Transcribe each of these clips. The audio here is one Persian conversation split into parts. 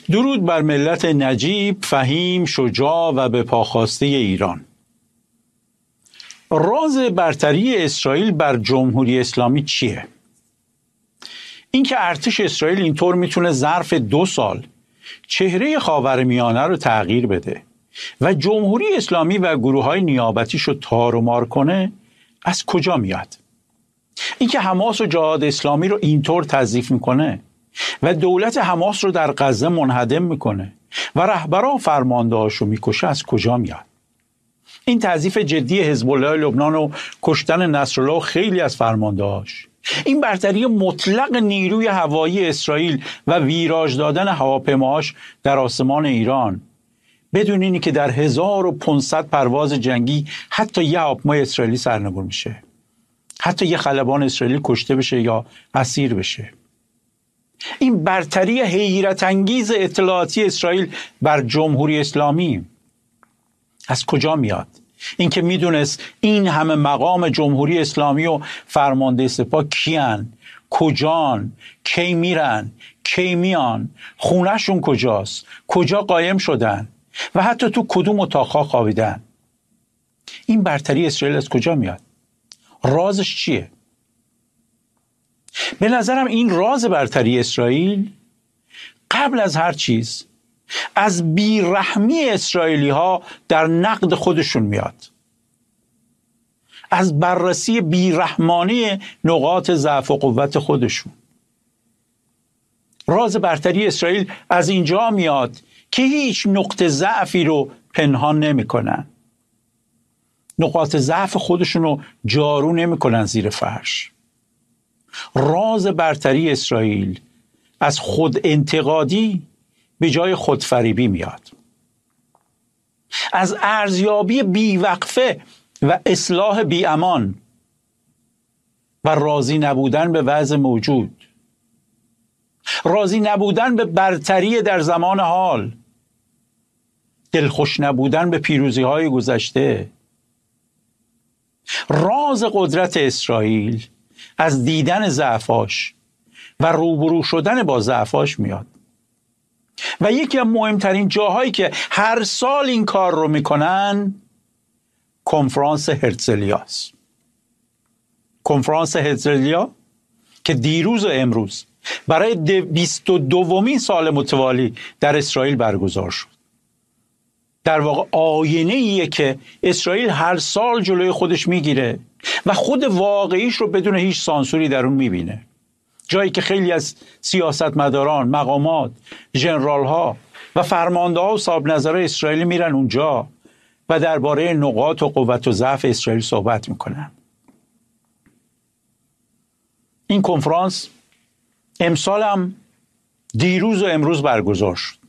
درود بر ملت نجیب، فهیم، شجاع و به پاخواسته ایران. راز برتری اسرائیل بر جمهوری اسلامی چیه؟ اینکه ارتش اسرائیل اینطور میتونه ظرف 2 سال چهره خاورمیانه رو تغییر بده و جمهوری اسلامی و گروه‌های نیابتیش رو تار و مار کنه از کجا میاد؟ اینکه حماس و جهاد اسلامی رو اینطور تضعیف میکنه و دولت حماس رو در غزه منهدم میکنه و رهبران فرماندهاش رو میکشه از کجا میاد؟ این تضعیف جدی حزب الله لبنان و کشتن نصرالله و خیلی از فرماندهاش، این برتری مطلق نیروی هوایی اسرائیل و ویراژ دادن هواپیماهاش در آسمان ایران بدون اینی که در 1500 پرواز جنگی حتی یه هواپیمای اسرائیلی سرنگون میشه، حتی یه خلبان اسرائیلی کشته بشه یا اسیر بشه. این برتری حیرت انگیز اطلاعاتی اسرائیل بر جمهوری اسلامی از کجا میاد؟ اینکه میدونست این همه مقام جمهوری اسلامی و فرمانده سپاه کیان، کجان، کی میرن، کی میان، خونهشون کجاست، کجا قایم شدن و حتی تو کدوم اتاقها خوابیدن. این برتری اسرائیل از کجا میاد؟ رازش چیه؟ به نظرم این راز برتری اسرائیل قبل از هر چیز از بیرحمی اسرائیلی ها در نقد خودشون میاد، از بررسی بیرحمانه نقاط ضعف و قوت خودشون. راز برتری اسرائیل از اینجا میاد که هیچ نقطه ضعفی رو پنهان نمیکنن، نقاط ضعف خودشون رو جارو نمیکنن زیر فرش. راز برتری اسرائیل از خود انتقادی به جای خودفریبی میاد، از ارزیابی بیوقفه و اصلاح بیامان و راضی نبودن به وضع موجود، راضی نبودن به برتری در زمان حال، دلخوش نبودن به پیروزی های گذشته. راز قدرت اسرائیل از دیدن ضعفاش و روبرو شدن با ضعفاش میاد و یکی از مهمترین جاهایی که هر سال این کار رو میکنن کنفرانس هرتزلیاست. کنفرانس هرتزلیا که دیروز و امروز برای 22مین سال متوالی در اسرائیل برگزار شد. در واقع آینه ایه که اسرائیل هر سال جلوی خودش میگیره و خود واقعیش رو بدون هیچ سانسوری در اون میبینه. جایی که خیلی از سیاستمداران، مقامات، ژنرال ها و فرمانده ها و صاحب نظرهای اسرائیلی میرن اونجا و درباره نقاط و قوت و ضعف اسرائیل صحبت میکنن. این کنفرانس امسال هم دیروز و امروز برگزار شد.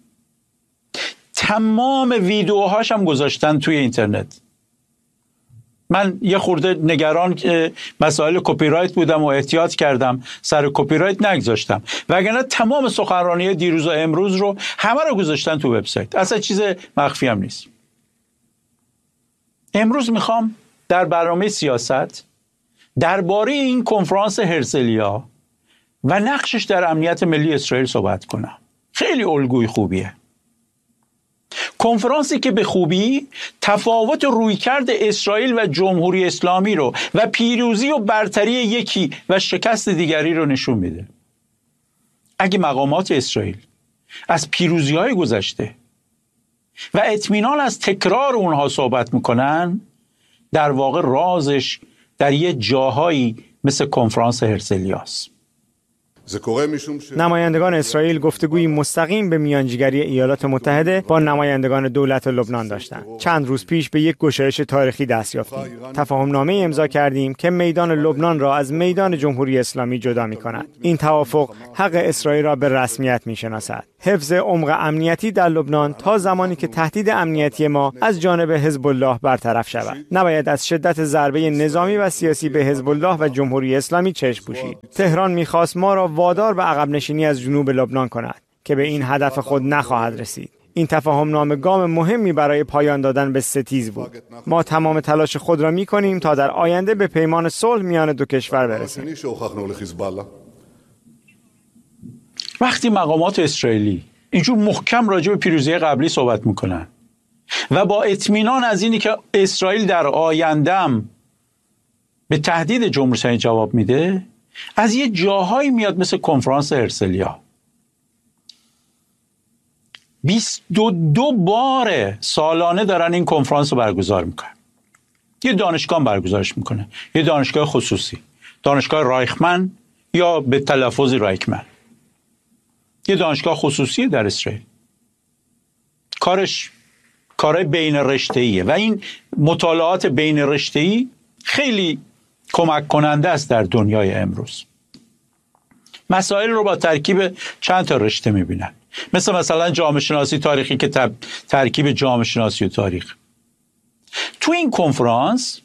تمام ویدیوهاش هم گذاشتن توی اینترنت. من یه خورده نگران مسائل کپی رایت بودم و احتیاط کردم سر کپی رایت نگذاشتم، وگرنه تمام سخنرانی دیروز و امروز رو همه رو گذاشتن تو وبسایت، اصلا چیز مخفی هم نیست. امروز میخوام در برنامه سیاست درباره این کنفرانس هرتزلیا و نقشش در امنیت ملی اسرائیل صحبت کنم. خیلی الگوی خوبیه. کنفرانسی که به خوبی تفاوت رویکرد اسرائیل و جمهوری اسلامی رو و پیروزی و برتری یکی و شکست دیگری رو نشون میده. اگه مقامات اسرائیل از پیروزی‌های گذشته و اطمینان از تکرار اونها صحبت میکنن، در واقع رازش در یه جاهایی مثل کنفرانس هرتزلیاست. نمایندگان اسرائیل گفتگوی مستقیم به میانجیگری ایالات متحده با نمایندگان دولت لبنان داشتند. چند روز پیش به یک گشایش تاریخی دست یافتیم. تفاهمنامه امضا کردیم که میدان لبنان را از میدان جمهوری اسلامی جدا می‌کند. این توافق حق اسرائیل را به رسمیت می‌شناسد. حفظ عمق امنیتی در لبنان تا زمانی که تهدید امنیتی ما از جانب حزب الله برطرف شود. نباید از شدت ضربه نظامی و سیاسی به حزب الله و جمهوری اسلامی چشم پوشید. تهران می‌خواست ما را وادار به عقب نشینی از جنوب لبنان کند که به این هدف خود نخواهد رسید. این تفاهمنامه گام مهمی برای پایان دادن به ستیز بود. ما تمام تلاش خود را می‌کنیم تا در آینده به پیمان صلح میان دو کشور برسیم. وقتی مقامات اسرائیلی اینجور محکم راجع به پیروزی قبلی صحبت میکنن و با اطمینان از اینی که اسرائیل در آیندهم به تهدید جمهوری اسلامی جواب میده، از یه جاهایی میاد مثل کنفرانس هرسلیا. 22 بار سالانه دارن این کنفرانس رو برگزار میکنن. یه دانشگاه برگزارش میکنه، یه دانشگاه خصوصی، دانشگاه رایخمن یا به تلفظ رایکمن، یه دانشگاه خصوصی در اسرائیل. کارهای بین رشته‌ایه و این مطالعات بین رشته‌ای خیلی کمک کننده است در دنیای امروز. مسائل رو با ترکیب چند تا رشته میبینن، مثلا جامعه شناسی تاریخی که ترکیب جامعه شناسی و تاریخ. تو این کنفرانس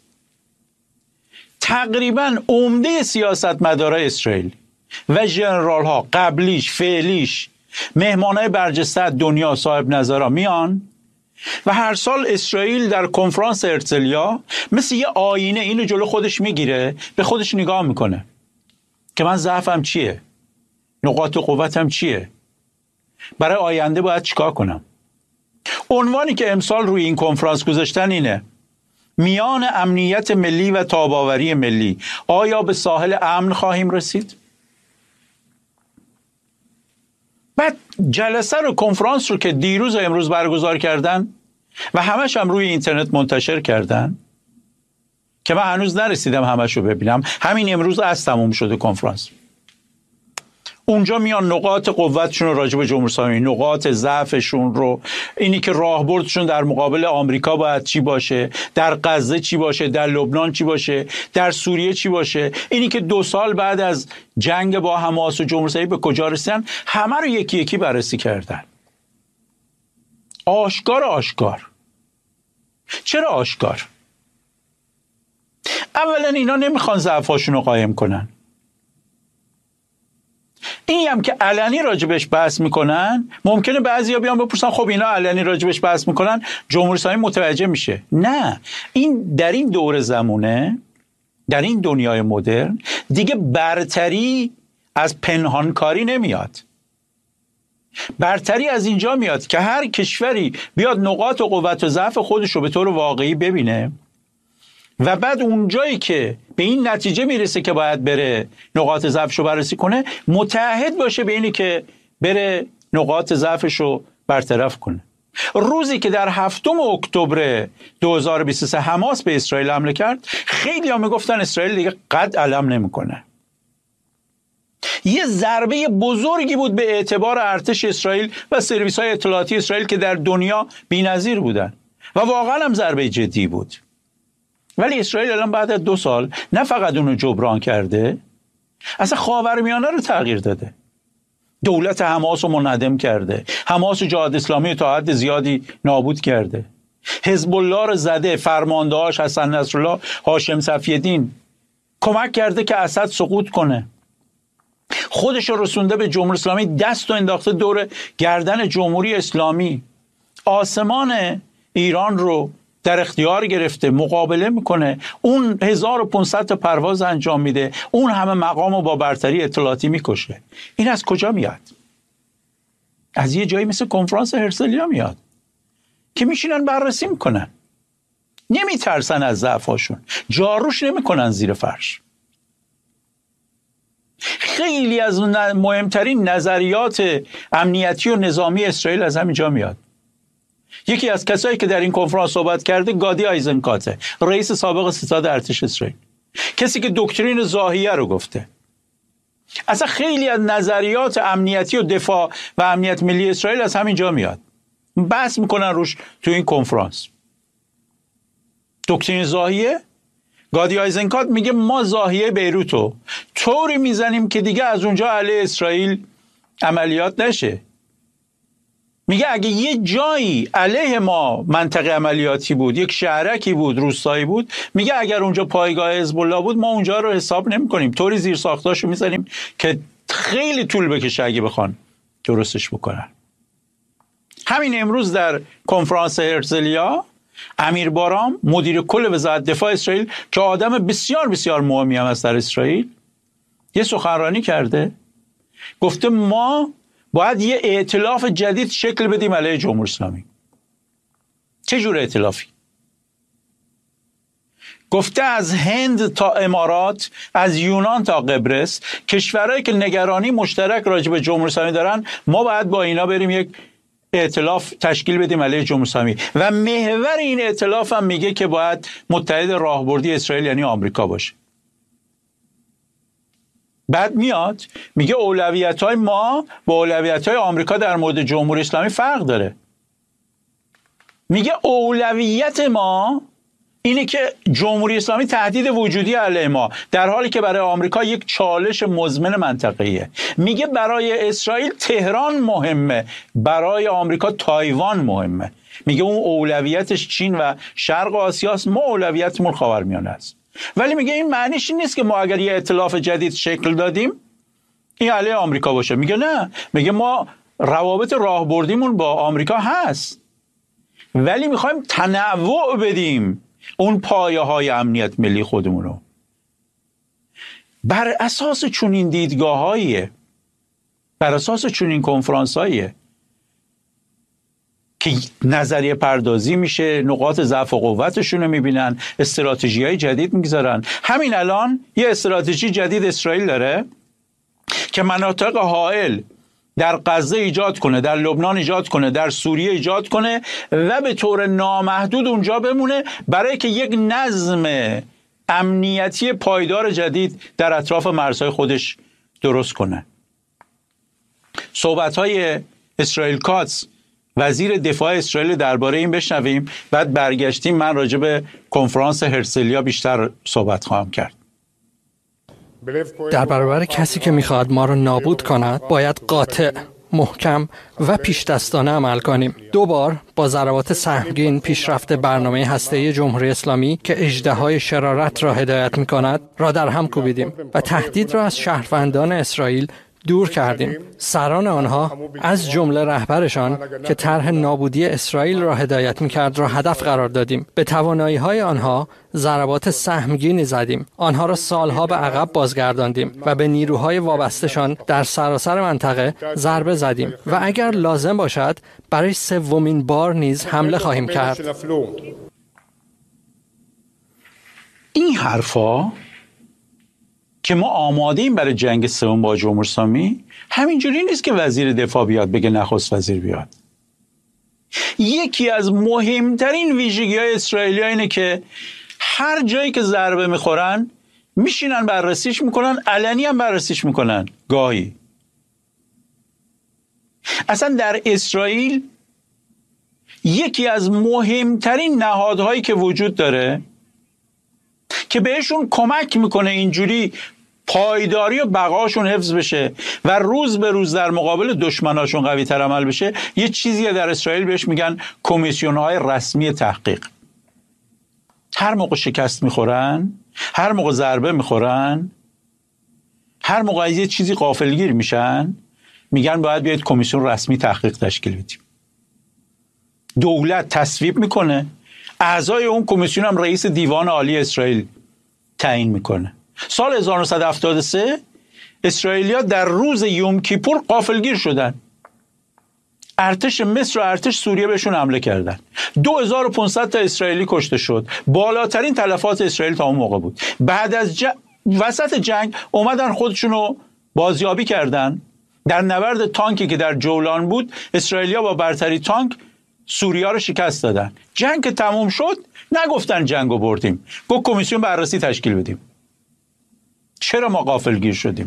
تقریبا عمده سیاستمدارای اسرائیل و ژنرال ها قبلیش فعلیش مهمانای برجسته دنیا صاحب نظرها میان و هر سال اسرائیل در کنفرانس هرتزلیا مثل یه آینه اینو جلو خودش میگیره، به خودش نگاه میکنه که من ضعفم چیه، نقاط قوتم چیه، برای آینده باید چیکار کنم. عنوانی که امسال روی این کنفرانس گذاشتن اینه: میان امنیت ملی و تاباوری ملی، آیا به ساحل امن خواهیم رسید؟ بعد جلسه رو، کنفرانس رو که دیروز و امروز برگزار کردن و همش هم روی اینترنت منتشر کردن که من هنوز نرسیدم همش رو ببینم، همین امروز تموم شده کنفرانس. اونجا میان نقاط قوتشون رو راجع به جمهوری اسلامی، نقاط ضعفشون رو، اینی که راهبردشون در مقابل آمریکا باید چی باشه، در غزه چی باشه، در لبنان چی باشه، در سوریه چی باشه، اینی که 2 سال بعد از جنگ با حماس و جمهوری اسلامی به کجا رسیدن، همه رو یکی یکی بررسی کردن. آشکار. چرا آشکار؟ اولا اینا نمیخوان ضعفاشون رو قایم کنن. این هم که علنی راجبش بحث میکنن، ممکنه بعضیا بیان بپرسن خب اینا علنی راجبش بحث میکنن، جمهوری اسلامی متوجه میشه. نه، این در این دور زمونه، در این دنیای مدرن دیگه برتری از پنهانکاری نمیاد. برتری از اینجا میاد که هر کشوری بیاد نقاط و قوت و ضعف خودش رو به طور واقعی ببینه و بعد اونجایی که به این نتیجه میرسه که باید بره نقاط ضعفش رو بررسی کنه، متعهد باشه به اینی که بره نقاط ضعفش رو برطرف کنه. روزی که در 7 اکتبر 2023 حماس به اسرائیل حمله کرد، خیلی ها میگفتن اسرائیل دیگه قد علم نمیکنه. یه ضربه بزرگی بود به اعتبار ارتش اسرائیل و سرویس های اطلاعاتی اسرائیل که در دنیا بی‌نظیر بودن و واقعا هم ضربه جدی بود. ولی اسرائیل الان بعد از 2 سال نه فقط اونو جبران کرده، اصلا خاورمیانه رو تغییر داده. دولت حماس رو منهدم کرده، حماس و جهاد اسلامی تا حد زیادی نابود کرده، حزب الله رو زده، فرماندهاش حسن نصرالله، هاشم صفی‌الدین، کمک کرده که اسد سقوط کنه، خودش رو رسونده به جمهوری اسلامی، دست رو انداخته دور گردن جمهوری اسلامی، آسمان ایران رو در اختیار گرفته، مقابله میکنه، اون 1500 تا پرواز انجام میده، اون همه مقام رو با برتری اطلاعاتی میکشه. این از کجا میاد؟ از یه جایی مثل کنفرانس هرسلیا میاد که میشینن بررسی میکنن، نمیترسن از ضعفاشون، جاروش نمیکنن زیر فرش. خیلی از مهمترین نظریات امنیتی و نظامی اسرائیل از همینجا میاد. یکی از کسایی که در این کنفرانس صحبت کرده گادی آیزنکاته، رئیس سابق ستاد ارتش اسرائیل، کسی که دکترین ضاحیه رو گفته. اصلا خیلی از نظریات امنیتی و دفاع و امنیت ملی اسرائیل از همینجا میاد، بحث میکنن روش تو این کنفرانس. دکترین ضاحیه، گادی آیزنکات میگه ما ضاحیه بیروتو طوری میزنیم که دیگه از اونجا علیه اسرائیل عملیات نشه. میگه اگه یه جایی علیه ما منطقه عملیاتی بود، یک شهرکی بود، روستایی بود، میگه اگر اونجا پایگاه حزب الله بود ما اونجا رو حساب نمی‌کنیم، طوری زیر ساختاشو می‌زنیم که خیلی طول بکشه اگه بخوان درستش بکنن. همین امروز در کنفرانس هرتزلیا امیر بارام، مدیر کل وزارت دفاع اسرائیل که آدم بسیار بسیار مهمی هم است در اسرائیل، یه سخنرانی کرده، گفته ما باید یه ائتلاف جدید شکل بدیم علیه جمهوری اسلامی. چه جور ائتلافی؟ گفته از هند تا امارات، از یونان تا قبرس، کشورهایی که نگرانی مشترک راجع به جمهوری اسلامی دارن، ما باید با اینا بریم یک ائتلاف تشکیل بدیم علیه جمهوری اسلامی. و محور این ائتلاف هم میگه که باید متحد راهبردی اسرائیل یعنی آمریکا باشه. بعد میاد میگه اولویت‌های ما با اولویت‌های آمریکا در مورد جمهوری اسلامی فرق داره. میگه اولویت ما اینه که جمهوری اسلامی تهدید وجودی علیه ما، در حالی که برای آمریکا یک چالش مزمن منطقه‌ایه. میگه برای اسرائیل تهران مهمه، برای آمریکا تایوان مهمه. میگه اون اولویتش چین و شرق آسیاست، ما اولویتمون خاورمیانه است. ولی میگه این معنیش این نیست که ما اگر یه ائتلاف جدید شکل دادیم این علیه آمریکا باشه. میگه نه، میگه ما روابط راهبردیمون با آمریکا هست، ولی میخوایم تنوع بدیم اون پایه های امنیت ملی خودمون رو. بر اساس چنین دیدگاه‌هاییه، بر اساس چنین کنفرانس‌هاییه که نظریه پردازی میشه، نقاط ضعف و قوتشون رو میبینن، استراتژی‌های جدید میگذارن. همین الان یه استراتژی جدید اسرائیل داره که مناطق حائل در غزه ایجاد کنه، در لبنان ایجاد کنه، در سوریه ایجاد کنه و به طور نامحدود اونجا بمونه، برای که یک نظم امنیتی پایدار جدید در اطراف مرزهای خودش درست کنه. صحبت‌های اسرائیل کاتس وزیر دفاع اسرائیل درباره این بشنویم، بعد برگشتیم من راجع به کنفرانس هرسلیا بیشتر صحبت خواهم کرد. در برابر کسی که میخواهد ما را نابود کند باید قاطع، محکم و پیش دستانه عمل کنیم. 2 بار با ضربات سهمگین پیشرفت برنامه هسته‌ای جمهوری اسلامی که اژدهای شرارت را هدایت میکند را در هم کوبیدیم و تهدید را از شهروندان اسرائیل دور کردیم. سران آنها از جمله رهبرشان که طرح نابودی اسرائیل را هدایت می‌کرد را هدف قرار دادیم. به توانایی‌های آنها ضربات سهمگینی زدیم. آنها را سالها به عقب بازگرداندیم و به نیروهای وابسته‌شان در سراسر منطقه ضربه زدیم و اگر لازم باشد برای 3مین بار نیز حمله خواهیم کرد. این حرفا که ما آماده ایم برای جنگ سوم با جمهوری اسلامی، همینجوری نیست که وزیر دفاع بیاد بگه نخست وزیر بیاد. یکی از مهمترین ویژگی‌های اسرائیلی‌ها اینه که هر جایی که ضربه میخورن میشینن بررسیش میکنن، علنی هم بررسیش میکنن. گاهی اصلا در اسرائیل یکی از مهمترین نهادهایی که وجود داره که بهشون کمک میکنه اینجوری پایداری و بقاشون حفظ بشه و روز به روز در مقابل دشمناشون قوی تر عمل بشه، یه چیزی در اسرائیل بهش میگن کمیسیون‌های رسمی تحقیق. هر موقع شکست میخورن، هر موقع ضربه میخورن، هر موقع یه چیزی غافلگیر میشن، میگن باید بیاید کمیسیون رسمی تحقیق تشکیل بدیم. دولت تصویب میکنه، اعضای اون کمیسیون هم رئیس دیوان عالی اسرائیل تعیین میکنه. سال 1973 اسرائیلیا در روز یوم کیپور غافلگیر شدن. ارتش مصر و ارتش سوریه بهشون حمله کردن. 2500 تا اسرائیلی کشته شد. بالاترین تلفات اسرائیل تا اون موقع بود. بعد از وسط جنگ اومدن خودشونو بازیابی کردن. در نبرد تانکی که در جولان بود، اسرائیلیا با برتری تانک سوریا رو شکست دادن. جنگ که تموم شد نگفتن جنگو بردیم، گفت کمیسیون بررسی تشکیل بدیم. چرا ما غافلگیر شدیم؟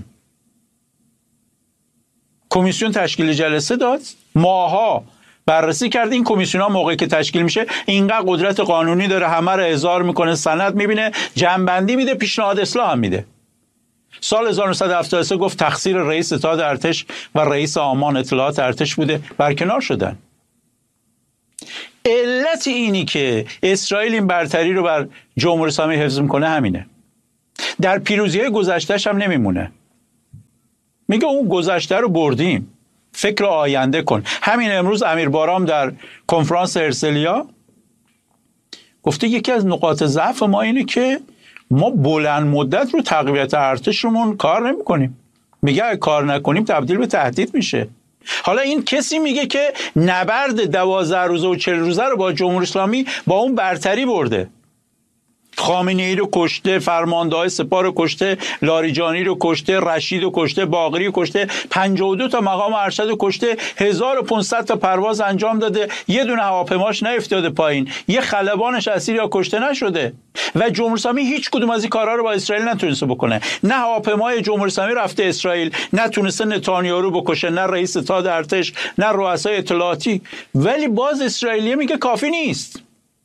کمیسیون تشکیل جلسه داد، ماها بررسی کرد. این کمیسیون ها موقعی که تشکیل میشه اینقدر قدرت قانونی داره، همه رو احضار میکنه، سند میبینه، جنبندی میده، پیشنهاد اصلاح هم میده. سال 1973 گفت تقصیر رئیس ستاد ارتش و رئیس آمان اطلاعات ارتش بوده، برکنار شدن. علت اینی که اسرائیل این برتری رو بر جمهوری اسلامی حفظ میکنه همینه. در پیروزی‌های گذشته‌اش هم نمیمونه. میگه اون گذشته رو بردیم، فکر آینده کن. همین امروز امیر بارام در کنفرانس هرسلیا گفته یکی از نقاط ضعف ما اینه که ما بلند مدت رو تقویت ارتشمون کار نمی‌کنیم. میگه اگه کار نکنیم تبدیل به تهدید میشه. حالا این کسی میگه که نبرد 12 روزه و 40 روزه رو با جمهوری اسلامی با اون برتری برده. خامنه‌ای رو کشته، فرمانده‌های سپاه رو کشته، لاریجانی رو کشته، رشید رو کشته، باقری رو کشته، 52 تا مقام ارشد رو کشته، 1500 تا پرواز انجام داده، یه دونه هواپیماش نیفتاده پایین، یه خلبانش اسیر یا کشته نشده و جمهوری اسلامی هیچ کدوم از این کارها رو با اسرائیل نتونسته بکنه. نه هواپیمای جمهوری اسلامی رفته اسرائیل، نه تونسته نتانیاهو رو بکشه، نه رئیس ستاد ارتش، نه رؤسای اطلاعاتی. ولی باز اسرائیلی میگه کافی نیست.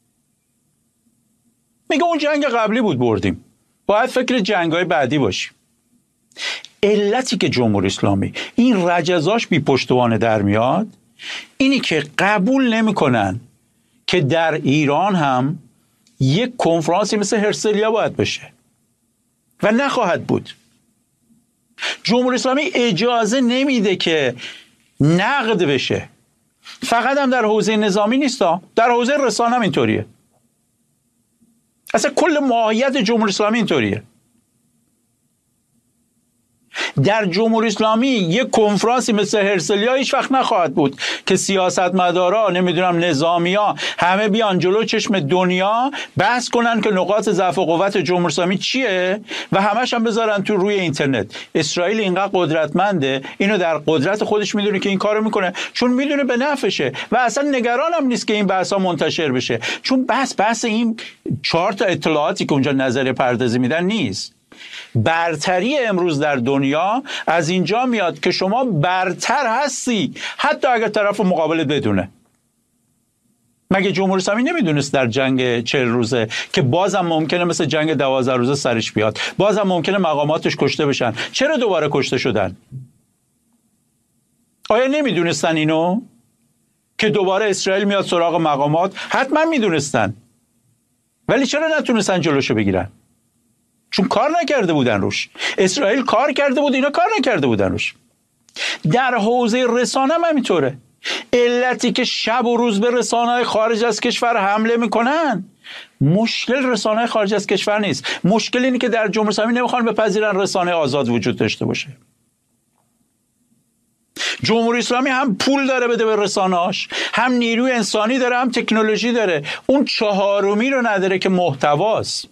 میگه اون جنگ قبلی بود بردیم، باید فکر جنگ‌های بعدی باشیم. علتی که جمهوری اسلامی این رجزاش بی پشتوانه در میاد اینی که قبول نمی‌کنن که در ایران هم یک کنفرانسی مثل هرسلیا باید بشه و نخواهد بود. جمهوری اسلامی اجازه نمیده که نقد بشه. فقط هم در حوزه نظامی نیست، در حوزه رسانه هم اینطوریه. اصلا کل ماهیت جمهوری اسلامی اینطوریه. در جمهوری اسلامی یک کنفرانسی مثل هرسلیا هیچ وقت نخواهد بود که سیاستمدارا، نمیدونم نظامیا، همه بیان جلو چشم دنیا بحث کنن که نقاط ضعف و قوت جمهوری اسلامی چیه و همش هم بذارن تو روی اینترنت. اسرائیل اینقدر قدرتمنده، اینو در قدرت خودش میدونه که این کارو میکنه، چون میدونه به نفعشه و اصلا نگران هم نیست که این بحثا منتشر بشه، چون بحث این 4 تا اطلاعاتی که اونجا نظریه پردازی میدن نیست. برتری امروز در دنیا از اینجا میاد که شما برتر هستی حتی اگر طرف مقابلت بدونه. مگه جمهوری اسلامی نمیدونست در جنگ 40 روزه که بازم ممکنه مثل جنگ 12 روزه سرش بیاد، بازم ممکنه مقاماتش کشته بشن؟ چرا دوباره کشته شدن؟ آیا نمیدونستن اینو که دوباره اسرائیل میاد سراغ مقامات؟ حتما میدونستن، ولی چرا نتونستن جلوشو بگیرن؟ چون کار نکرده بودن روش. اسرائیل کار کرده بود، اینا کار نکرده بودن روش. در حوزه رسانه هم همینطوره. علتی که شب و روز به رسانه‌های خارج از کشور حمله میکنن، مشکل رسانه‌های خارج از کشور نیست. مشکل اینه که در جمهوری اسلامی نمیخوان بپذیرن رسانه آزاد وجود داشته باشه. جمهوری اسلامی هم پول داره بده به رسانه‌اش، هم نیروی انسانی داره، هم تکنولوژی داره. اون چهارمی رو نداره که محتواست.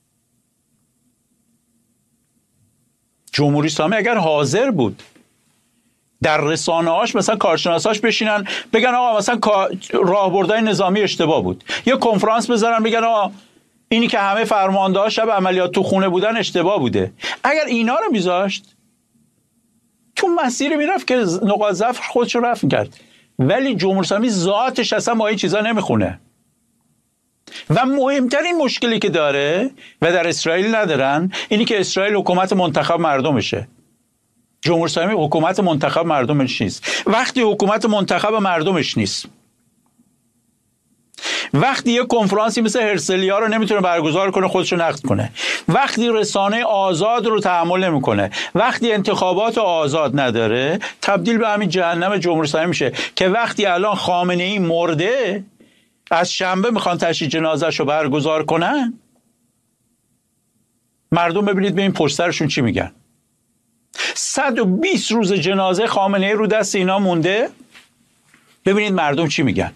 جمهوری اسلامی اگر حاضر بود در رسانه‌هاش مثلا کارشناساش بشینن بگن آقا مثلا راهبردهای نظامی اشتباه بود، یه کنفرانس بذارن بگن آقا اینی که همه فرمانده‌ها شب عملیات تو خونه بودن اشتباه بوده، اگر اینا رو میذاشت تو مسیر میرفت که نقاط ضعف خودش رو رفع کرد. ولی جمهوری اسلامی ذاتش اصلا با این چیزا نمیخونه. و مهمترین مشکلی که داره و در اسرائیل ندارن اینی که اسرائیل حکومت منتخب مردمشه. جمهوری اسلامی حکومت منتخب مردمش نیست. وقتی حکومت منتخب مردمش نیست، وقتی یه کنفرانسی مثل هرسلیا رو نمیتونه برگزار کنه خودش رو نقد کنه، وقتی رسانه آزاد رو تحمل نمیکنه، وقتی انتخابات آزاد نداره، تبدیل به همین جهنم جمهوری اسلامی میشه که وقتی الان خامنه‌ای مرده از شنبه میخوان تشییع جنازه‌شو برگزار کنن، مردم ببینید به این پشت سرشون چی میگن. 120 روز جنازه خامنه‌ای رو دست اینا مونده، ببینید مردم چی میگن.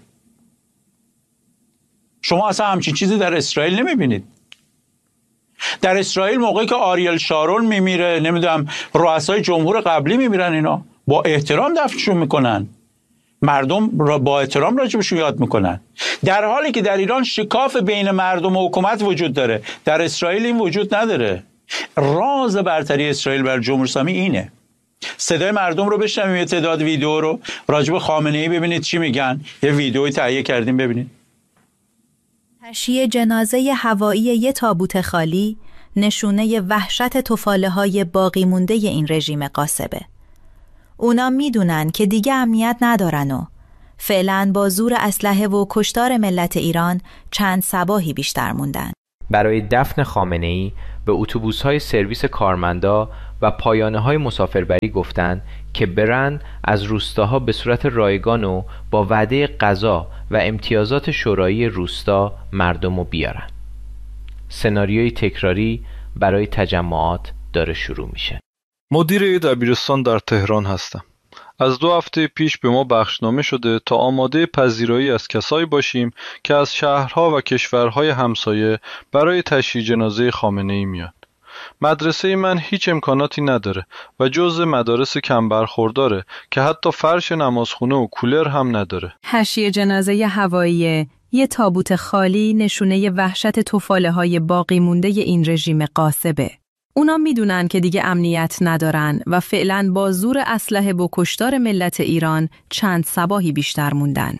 شما اصلا همچین چیزی در اسرائیل نمیبینید. در اسرائیل موقعی که آریل شارون میمیره، نمیدونم رؤسای جمهور قبلی میمیرن، اینا با احترام دفنشون میکنن، مردم را با احترام راجبشون یاد میکنن، در حالی که در ایران شکاف بین مردم و حکومت وجود داره. در اسرائیل این وجود نداره. راز برتری اسرائیل بر جمهوری اسلامی اینه. صدای مردم رو بشنویم، یه تعداد ویدیو رو راجب خامنه‌ای ببینید چی میگن. یه ویدیوی تهیه کردیم ببینید. تشییع جنازه هوایی یه تابوت خالی نشونه وحشت تفاله‌های باقی مونده این رژیم غاصبه. اونا میدونن که دیگه امنیت ندارن و فعلاً با زور اسلحه و کشتار ملت ایران چند صباحی بیشتر موندن. برای دفن خامنه‌ای به اتوبوس‌های سرویس کارمندا و پایانه‌های مسافربری گفتن که برن از روستاها به صورت رایگان و با وعده غذا و امتیازات شورایی روستا مردمو بیارن. سناریوی تکراری برای تجمعات داره شروع میشه. مدیر دبیرستان در تهران هستم. از 2 هفته پیش به ما بخشنامه شده تا آماده پذیرایی از کسایی باشیم که از شهرها و کشورهای همسایه برای تشییع جنازه خامنه‌ای میاد. مدرسه من هیچ امکاناتی نداره و جزء مدارس کم برخورداره که حتی فرش نمازخونه و کولر هم نداره. تشییع جنازه هوایی یه تابوت خالی نشونه وحشت تفاله‌های باقی مونده این رژیم غاصبه. اونا میدونن که دیگه امنیت ندارن و فعلاً با زور اسلحه با کشتار ملت ایران چند صباحی بیشتر موندن.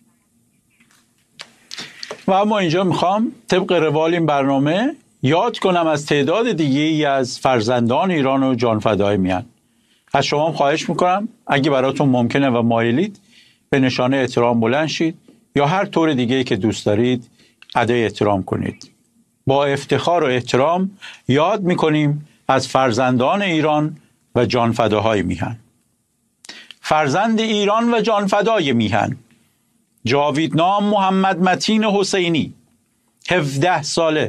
و اما اینجا میخوام طبق روال این برنامه یاد کنم از تعداد دیگه‌ای از فرزندان ایران و جانفدای میان. از شما خواهش میکنم اگه براتون ممکنه و مایلید به نشانه احترام بلند شید یا هر طور دیگه‌ای که دوست دارید ادای احترام کنید. با افتخار و احترام یاد میکنیم از فرزندان ایران و جانفداهای میهن. فرزند ایران و جانفدای میهن: جاویدنام محمد متین حسینی، 17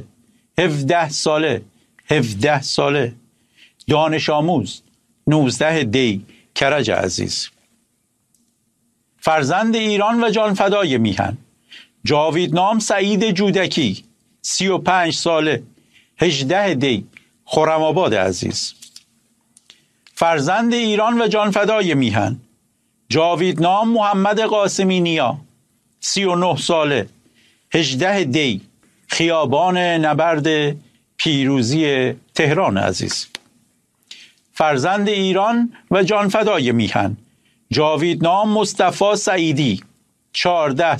ساله، دانش آموز، 19 دی، کرج عزیز. فرزند ایران و جانفدای میهن: جاویدنام سعید جودکی، 35 ساله، 18 دی، خرم‌آباد عزیز. فرزند ایران و جانفدای میهن: جاویدنام محمد قاسمی نیا، 39 ساله، 18 دی، خیابان نبرد پیروزی تهران عزیز. فرزند ایران و جانفدای میهن: جاویدنام مصطفی سعیدی، 14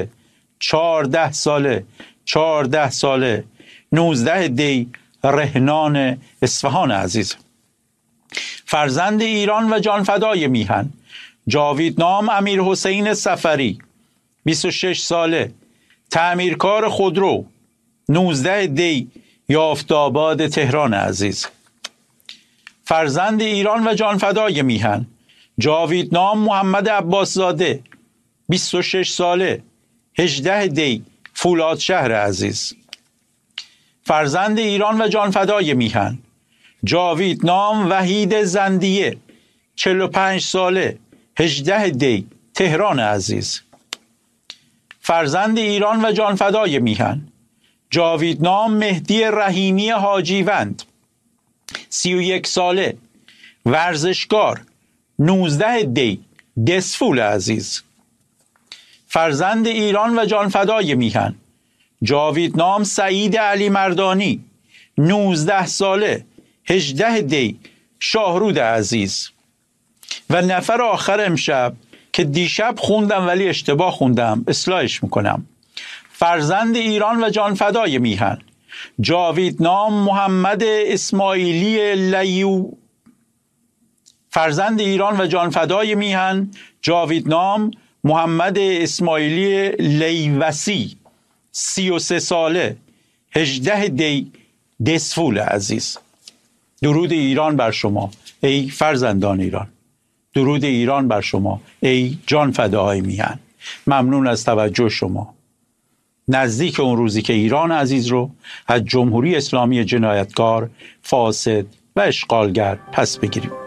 ساله، 19 دی، رهنان اصفهان عزیز. فرزند ایران و جانفدای میهن: جاویدنام امیر حسین سفری، 26 ساله، تعمیرکار خودرو، 19 دی، یافت‌آباد تهران عزیز. فرزند ایران و جانفدای میهن: جاویدنام محمد عباس زاده، 26 ساله، 18 دی، فولادشهر عزیز. فرزند ایران و جانفدای میهن: جاویدنام وحید زندیه، 45 ساله، 18 دی، تهران عزیز. فرزند ایران و جانفدای میهن: جاویدنام مهدی رحیمی حاجیوند، 31 ساله، ورزشکار، 19 دی، دسفول عزیز. فرزند ایران و جانفدای میهن: جاویدنام سعید علی مردانی، 19 ساله، 18 دی، شاهرود عزیز. و نفر آخر امشب که دیشب خوندم ولی اشتباه خوندم، اصلاحش میکنم. فرزند ایران و جانفدای میهن: جاویدنام محمد اسماعیلی لیو. فرزند ایران و جانفدای میهن: جاویدنام محمد اسماعیلی لیوسی، 33 ساله، 18 دی، دسفول عزیز. درود ایران بر شما ای فرزندان ایران. درود ایران بر شما ای جانفداهای میهن. ممنون از توجه شما. نزدیک اون روزی که ایران عزیز رو از جمهوری اسلامی جنایتکار، فاسد و اشغالگر پس بگیریم.